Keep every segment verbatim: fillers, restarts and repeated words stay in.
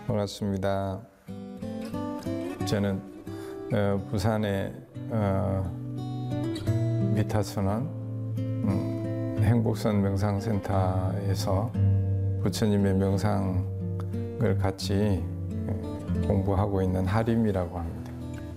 반갑습니다. 저는 어, 부산의 어, 미타선원 음, 행복선 명상센터에서 부처님의 명상을 같이 공부하고 있는 하림이라고 합니다.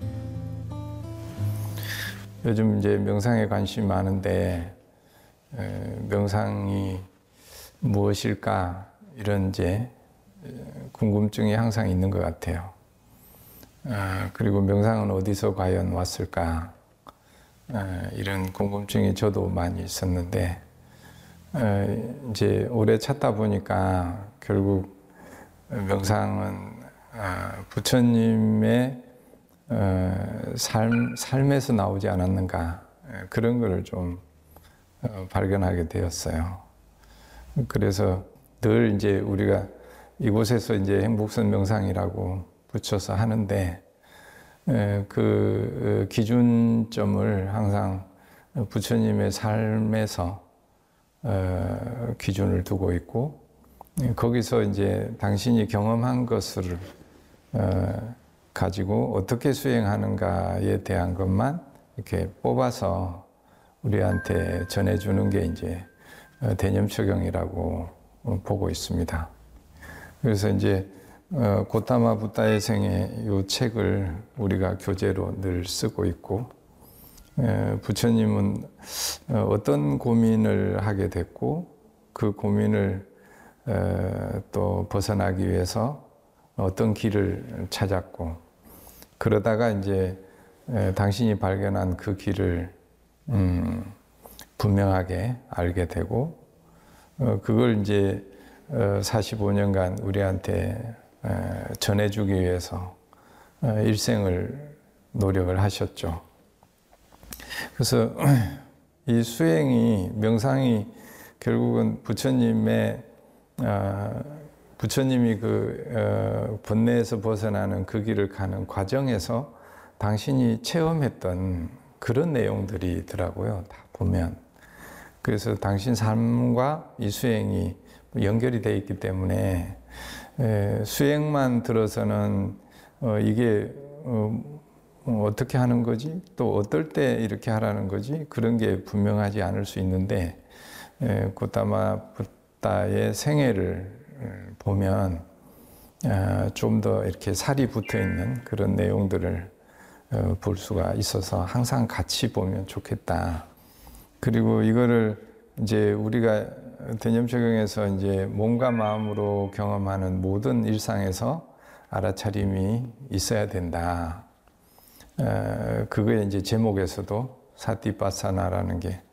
요즘 이제 명상에 관심이 많은데 에, 명상이 무엇일까 이런 이제 궁금증이 항상 있는 것 같아요. 아, 그리고 명상은 어디서 과연 왔을까? 아, 이런 궁금증이 저도 많이 있었는데 아, 이제 오래 찾다 보니까 결국 명상은 아, 부처님의 어, 삶, 삶에서 나오지 않았는가 그런 것을 좀 어, 발견하게 되었어요. 그래서 늘 이제 우리가 이곳에서 이제 행복선 명상이라고 붙여서 하는데 그 기준점을 항상 부처님의 삶에서 기준을 두고 있고 거기서 이제 당신이 경험한 것을 가지고 어떻게 수행하는가에 대한 것만 이렇게 뽑아서 우리한테 전해주는 게 이제 대념 적용이라고 보고 있습니다. 그래서 이제 어, 고타마 부다의 생의 이 책을 우리가 교재로 늘 쓰고 있고 에, 부처님은 어, 어떤 고민을 하게 됐고 그 고민을 에, 또 벗어나기 위해서 어떤 길을 찾았고 그러다가 이제 에, 당신이 발견한 그 길을 음, 분명하게 알게 되고 어, 그걸 이제 사십오 년간 우리한테 전해주기 위해서 일생을 노력을 하셨죠. 그래서 이 수행이, 명상이 결국은 부처님의, 부처님이 그 번뇌에서 벗어나는 그 길을 가는 과정에서 당신이 체험했던 그런 내용들이더라고요. 다 보면. 그래서 당신 삶과 이 수행이 연결이 되어 있기 때문에 수행만 들어서는 이게 어떻게 하는 거지? 또 어떨 때 이렇게 하라는 거지? 그런 게 분명하지 않을 수 있는데 고타마 부다의 생애를 보면 좀 더 이렇게 살이 붙어 있는 그런 내용들을 볼 수가 있어서 항상 같이 보면 좋겠다. 그리고 이거를 이제 우리가 대념 적용에서 이제 몸과 마음으로 경험하는 모든 일상에서 알아차림이 있어야 된다. 어, 그거에 이제 제목에서도 사티파사나라는 게